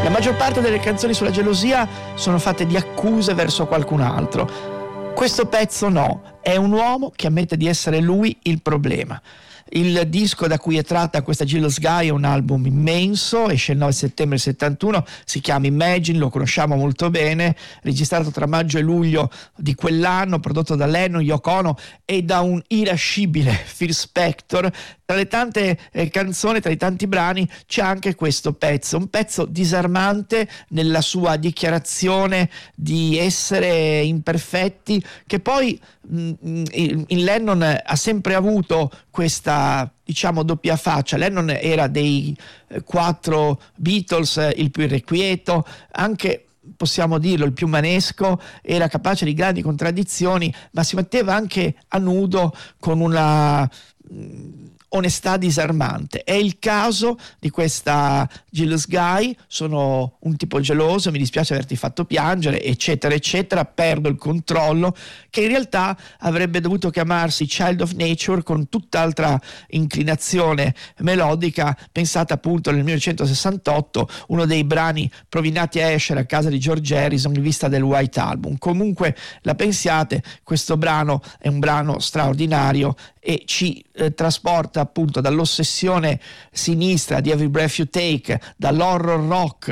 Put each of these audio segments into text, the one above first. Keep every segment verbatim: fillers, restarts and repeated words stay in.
La maggior parte delle canzoni sulla gelosia sono fatte di accuse verso qualcun altro. Questo pezzo no, è un uomo che ammette di essere lui il problema. Il disco da cui è tratta questa Jealous Guy è un album immenso, esce il nove settembre settantuno, si chiama Imagine, lo conosciamo molto bene, registrato tra maggio e luglio di quell'anno, prodotto da Lennon, Yoko Ono e da un irascibile Phil Spector. Tra le tante eh, canzoni, tra i tanti brani, c'è anche questo pezzo, un pezzo disarmante nella sua dichiarazione di essere imperfetti, che poi mh, in Lennon ha sempre avuto questa, diciamo, doppia faccia. Lennon era dei eh, quattro Beatles eh, il più irrequieto, anche, possiamo dirlo, il più manesco, era capace di grandi contraddizioni, ma si metteva anche a nudo con una mh, onestà disarmante. È il caso di questa Jealous Guy: sono un tipo geloso, mi dispiace averti fatto piangere, eccetera eccetera, perdo il controllo, che in realtà avrebbe dovuto chiamarsi Child of Nature, con tutt'altra inclinazione melodica, pensata appunto nel millenovecentosessantotto, uno dei brani provinati a Esher a casa di George Harrison in vista del White Album. Comunque la pensiate, questo brano è un brano straordinario e ci eh, trasporta appunto dall'ossessione sinistra di Every Breath You Take, dall'horror rock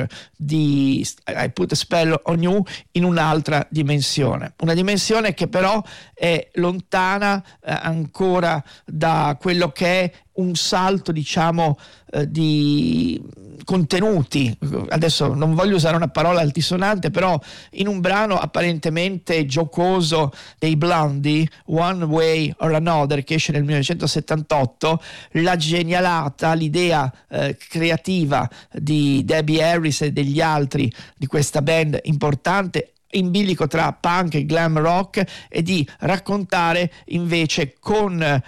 di I Put a Spell on You, in un'altra dimensione, una dimensione che però è lontana eh, ancora da quello che è un salto, diciamo, eh, di contenuti. Adesso non voglio usare una parola altisonante, però in un brano apparentemente giocoso dei Blondie, One Way or Another, che esce nel millenovecentosettantotto, la genialata, l'idea eh, creativa di Debbie Harris e degli altri di questa band importante, in bilico tra punk e glam rock, e di raccontare invece con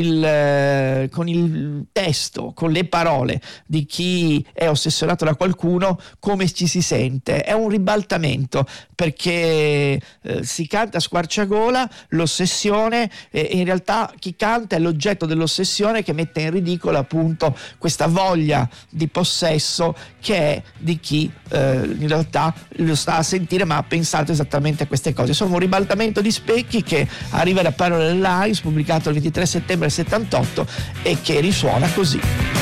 il, con il testo, con le parole di chi è ossessionato da qualcuno, come ci si sente. È un ribaltamento, perché eh, si canta a squarciagola l'ossessione e in realtà chi canta è l'oggetto dell'ossessione, che mette in ridicolo appunto questa voglia di possesso che è di chi eh, in realtà lo sta a sentire ma ha pensato esattamente a queste cose. Insomma, un ribaltamento di specchi che arriva da Parallel Lines, pubblicato il ventitré settembre settantotto, e che risuona così.